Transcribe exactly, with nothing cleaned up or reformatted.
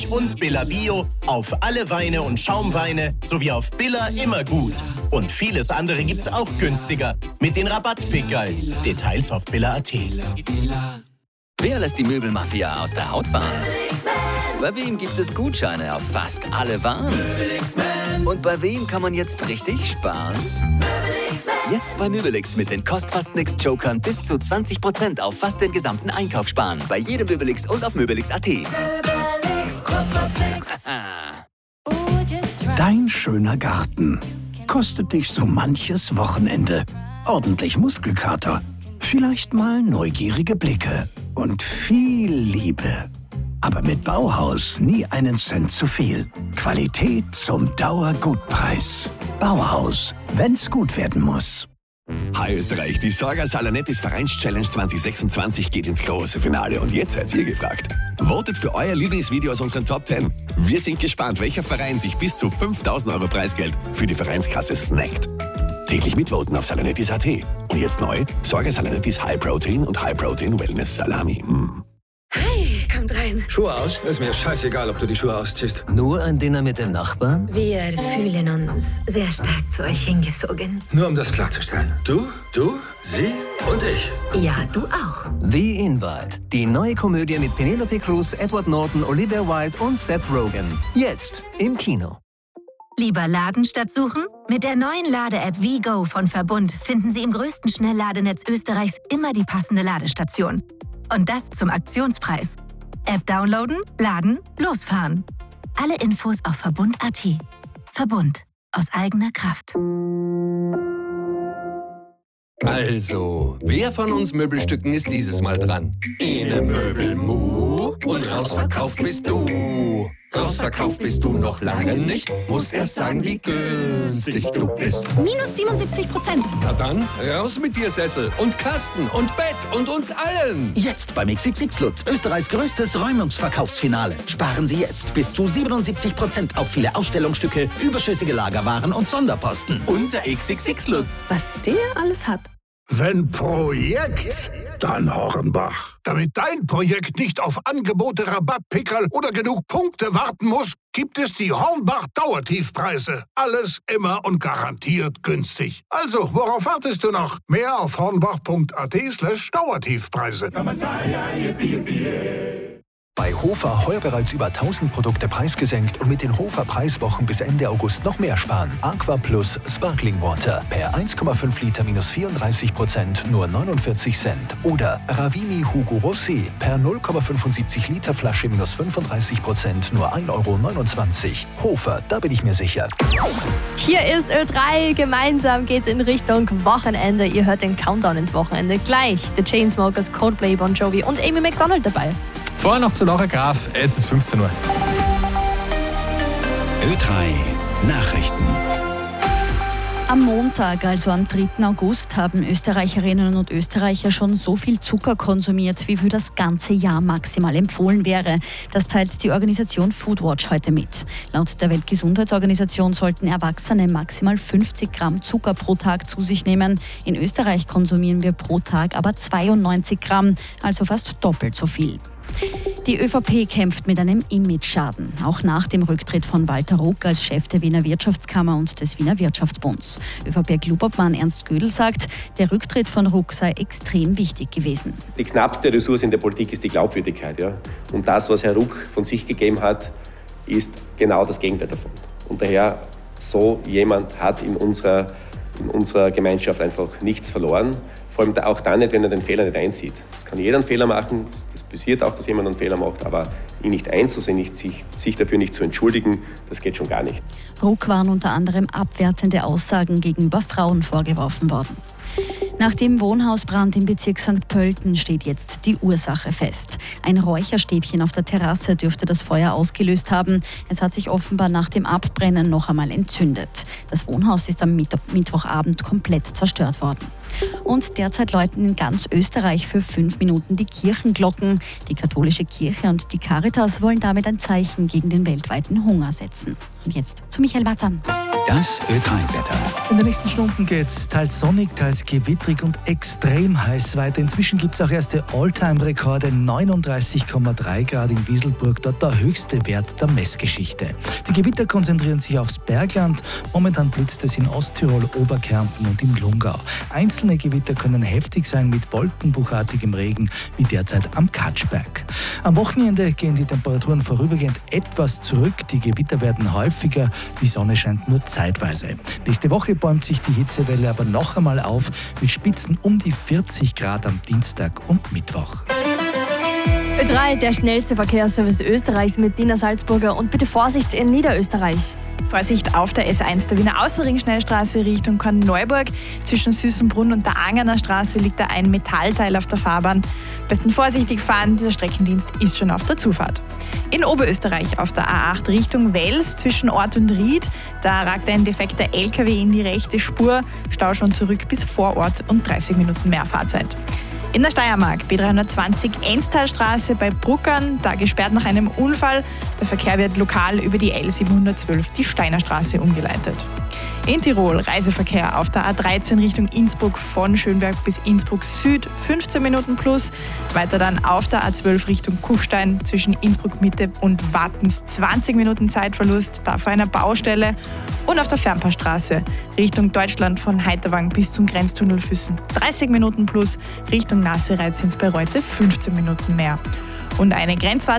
und Billa Bio auf alle Weine und Schaumweine sowie auf Billa Immergut. Und vieles andere gibt's auch günstiger mit den Rabattpickerl. Details auf billa punkt at. Wer lässt die Möbelmafia aus der Haut fahren? Bei wem gibt es Gutscheine auf fast alle Waren? Und bei wem kann man jetzt richtig sparen? Jetzt bei Möbelix mit den Kostfast-Nix-Jokern bis zu zwanzig Prozent auf fast den gesamten Einkauf sparen. Bei jedem Möbelix und auf möbelix punkt at. Möbelix, kostet nix. Dein schöner Garten kostet dich so manches Wochenende. Ordentlich Muskelkater, vielleicht mal neugierige Blicke und viel Liebe. Aber mit Bauhaus nie einen Cent zu viel. Qualität zum Dauergutpreis. Bauhaus, wenn's gut werden muss. Hi Österreich, die Sorga Salanettis Vereins-Challenge zwanzig sechsundzwanzig geht ins große Finale und jetzt seid ihr gefragt. Votet für euer Lieblingsvideo aus unseren Top zehn. Wir sind gespannt, welcher Verein sich bis zu fünftausend Euro Preisgeld für die Vereinskasse snackt. Täglich mitvoten auf salanettis punkt at. Und jetzt neu, Sorga Salanettis High Protein und High Protein Wellness Salami. Mm. Hi, kommt rein. Schuhe aus? Ist mir scheißegal, ob du die Schuhe ausziehst. Nur ein Dinner mit den Nachbarn? Wir fühlen uns sehr stark zu euch hingezogen. Nur um das klarzustellen. Du, du, sie und ich. Ja, du auch. The Invite. Die neue Komödie mit Penelope Cruz, Edward Norton, Olivia Wilde und Seth Rogen. Jetzt im Kino. Lieber laden statt suchen? Mit der neuen Lade-App VGo von Verbund finden Sie im größten Schnellladenetz Österreichs immer die passende Ladestation. Und das zum Aktionspreis. App downloaden, laden, losfahren. Alle Infos auf verbund punkt at. Verbund. Aus eigener Kraft. Also, wer von uns Möbelstücken ist dieses Mal dran? Ine Möbelmu und rausverkauft bist du. Rausverkauft bist du noch lange nicht. Musst erst sagen, wie günstig du bist. Minus siebenundsiebzig Prozent. Na dann, raus mit dir Sessel und Kasten und Bett und uns allen. Jetzt beim X X X Lutz, Österreichs größtes Räumungsverkaufsfinale. Sparen Sie jetzt bis zu siebenundsiebzig Prozent auf viele Ausstellungsstücke, überschüssige Lagerwaren und Sonderposten. Unser X X X Lutz. Was der alles hat. Wenn Projekt, dann Hornbach. Damit dein Projekt nicht auf Angebote, Rabattpickerl oder genug Punkte warten muss, gibt es die Hornbach Dauertiefpreise. Alles immer und garantiert günstig. Also, worauf wartest du noch? Mehr auf hornbach punkt at slash Dauertiefpreise. Bei Hofer heuer bereits über tausend Produkte preisgesenkt und mit den Hofer Preiswochen bis Ende August noch mehr sparen. Aqua Plus Sparkling Water per eins Komma fünf Liter minus vierunddreißig Prozent nur neunundvierzig Cent. Oder Ravini Hugo Rosé per null Komma fünfundsiebzig Liter Flasche minus fünfunddreißig Prozent nur ein Euro neunundzwanzig. Hofer, da bin ich mir sicher. Hier ist Ö drei. Gemeinsam geht's in Richtung Wochenende. Ihr hört den Countdown ins Wochenende. Gleich The Chainsmokers, Coldplay, Bon Jovi und Amy Macdonald dabei. Vorher noch zu Laura Graf, es ist fünfzehn Uhr. Ö drei Nachrichten. Am Montag, also am dritten August, haben Österreicherinnen und Österreicher schon so viel Zucker konsumiert, wie für das ganze Jahr maximal empfohlen wäre. Das teilt die Organisation Foodwatch heute mit. Laut der Weltgesundheitsorganisation sollten Erwachsene maximal fünfzig Gramm Zucker pro Tag zu sich nehmen. In Österreich konsumieren wir pro Tag aber zweiundneunzig Gramm, also fast doppelt so viel. Die ÖVP kämpft mit einem Image-Schaden, auch nach dem Rücktritt von Walter Ruck als Chef der Wiener Wirtschaftskammer und des Wiener Wirtschaftsbunds. ÖVP-Klubobmann Ernst Gödel sagt, der Rücktritt von Ruck sei extrem wichtig gewesen. Die knappste Ressource in der Politik ist die Glaubwürdigkeit. Ja? Und das, was Herr Ruck von sich gegeben hat, ist genau das Gegenteil davon. Und daher, so jemand hat in unserer, in unserer Gemeinschaft einfach nichts verloren. Vor allem auch dann nicht, wenn er den Fehler nicht einsieht. Das kann jeder einen Fehler machen, das passiert auch, dass jemand einen Fehler macht, aber ihn nicht einzusehen, nicht, sich, sich dafür nicht zu entschuldigen, das geht schon gar nicht. Ruck waren unter anderem abwertende Aussagen gegenüber Frauen vorgeworfen worden. Nach dem Wohnhausbrand im Bezirk Sankt Pölten steht jetzt die Ursache fest. Ein Räucherstäbchen auf der Terrasse dürfte das Feuer ausgelöst haben. Es hat sich offenbar nach dem Abbrennen noch einmal entzündet. Das Wohnhaus ist am Mittwochabend komplett zerstört worden. Und derzeit läuten in ganz Österreich für fünf Minuten die Kirchenglocken. Die katholische Kirche und die Caritas wollen damit ein Zeichen gegen den weltweiten Hunger setzen. Und jetzt zu Michael Watan. Das Ö drei Wetter. In den nächsten Stunden geht's teils sonnig, teils gewittrig und extrem heiß weiter. Inzwischen gibt es auch erste Alltime-Rekorde, neununddreißig Komma drei Grad in Wieselburg, dort der höchste Wert der Messgeschichte. Die Gewitter konzentrieren sich aufs Bergland. Momentan blitzt es in Osttirol, Oberkärnten und im Lungau. Einzelne Gewitter können heftig sein mit wolkenbuchartigem Regen, wie derzeit am Katschberg. Am Wochenende gehen die Temperaturen vorübergehend etwas zurück. Die Gewitter werden häufiger, die Sonne scheint nur zeitweise. Nächste Woche bäumt sich die Hitzewelle aber noch einmal auf mit Spitzen um die vierzig Grad am Dienstag und Mittwoch. Ö drei, der schnellste Verkehrsservice Österreichs mit Nina Salzburger. Und bitte Vorsicht in Niederösterreich. Vorsicht auf der S eins der Wiener Außerring-Schnellstraße Richtung Korneuburg. Zwischen Süßenbrunn und der Angerner Straße liegt da ein Metallteil auf der Fahrbahn. Besten vorsichtig fahren, der Streckendienst ist schon auf der Zufahrt. In Oberösterreich auf der A acht Richtung Wels zwischen Ort und Ried. Da ragt ein defekter L K W in die rechte Spur. Stau schon zurück bis vor Ort und dreißig Minuten mehr Fahrzeit. In der Steiermark B dreihundertzwanzig Enstalstraße bei Bruckern, da gesperrt nach einem Unfall. Der Verkehr wird lokal über die L siebenhundertzwölf, die Steinerstraße, umgeleitet. In Tirol Reiseverkehr auf der A dreizehn Richtung Innsbruck von Schönberg bis Innsbruck Süd fünfzehn Minuten plus. Weiter dann auf der A zwölf Richtung Kufstein zwischen Innsbruck Mitte und Wattens zwanzig Minuten Zeitverlust, da vor einer Baustelle. Und auf der Fernpassstraße Richtung Deutschland von Heiterwang bis zum Grenztunnel Füssen dreißig Minuten plus. Richtung Nassereiz sind es bei Reute fünfzehn Minuten mehr. Und eine Grenzwarte